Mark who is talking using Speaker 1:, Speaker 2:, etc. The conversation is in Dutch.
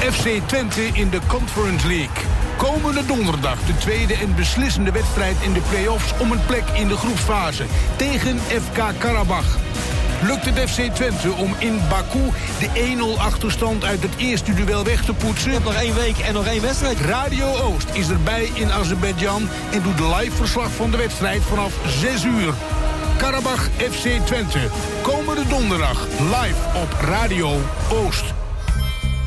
Speaker 1: FC Twente in de Conference League. Komende donderdag de tweede en beslissende wedstrijd in de play-offs om een plek in de groepsfase tegen FK Karabach. Lukt het FC Twente om in Baku de 1-0 achterstand uit het eerste duel weg te poetsen?
Speaker 2: Je hebt nog 1 week en nog 1 wedstrijd.
Speaker 1: Radio Oost is erbij in Azerbeidzjan en doet live verslag van de wedstrijd vanaf 6 uur. Karabach FC Twente, komende donderdag live op Radio Oost.